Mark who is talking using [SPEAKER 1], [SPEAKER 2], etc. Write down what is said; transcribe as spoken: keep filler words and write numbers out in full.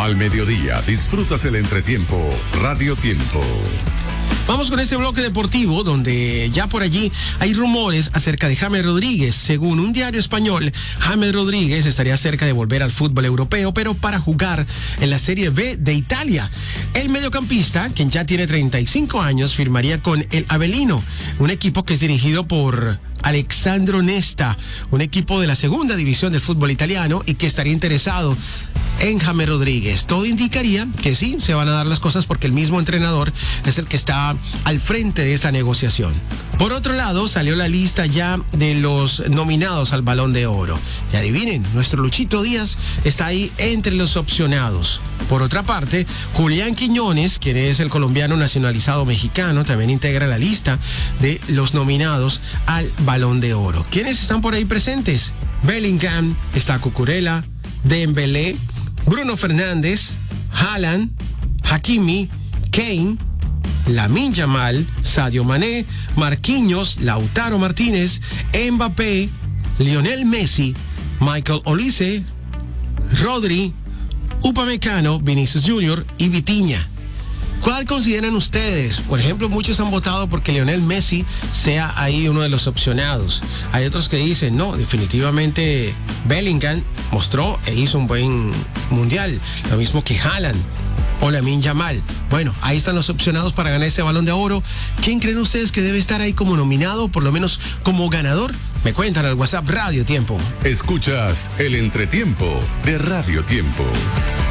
[SPEAKER 1] Al mediodía disfrutas el entretiempo Radio Tiempo.
[SPEAKER 2] Vamos con este bloque deportivo donde ya por allí hay rumores acerca de James Rodríguez. Según un diario español, James Rodríguez estaría cerca de volver al fútbol europeo, pero para jugar en la Serie B de Italia. El mediocampista, quien ya tiene treinta y cinco años, firmaría con el Avellino, un equipo que es dirigido por Alessandro Nesta, un equipo de la segunda división del fútbol italiano y que estaría interesado en James Rodríguez. Todo indicaría que sí, se van a dar las cosas porque el mismo entrenador es el que está al frente de esta negociación. Por otro lado, salió la lista ya de los nominados al Balón de Oro. Y adivinen, nuestro Luchito Díaz está ahí entre los opcionados. Por otra parte, Julián Quiñones, quien es el colombiano nacionalizado mexicano, también integra la lista de los nominados al Balón de Oro. ¿Quiénes están por ahí presentes? Bellingham, está Cucurella, Dembélé, Bruno Fernández, Haaland, Hakimi, Kane, Lamine Yamal, Sadio Mané, Marquinhos, Lautaro Martínez, Mbappé, Lionel Messi, Michael Olise, Rodri, Upamecano, Vinicius Junior y Vitinha. ¿Cuál consideran ustedes? Por ejemplo, muchos han votado porque Lionel Messi sea ahí uno de los opcionados. Hay otros que dicen, no, definitivamente Bellingham mostró e hizo un buen mundial. Lo mismo que Haaland o Lamine Yamal. Bueno, ahí están los opcionados para ganar ese Balón de Oro. ¿Quién creen ustedes que debe estar ahí como nominado, por lo menos como ganador? Me cuentan al WhatsApp Radio Tiempo.
[SPEAKER 1] Escuchas el entretiempo de Radio Tiempo.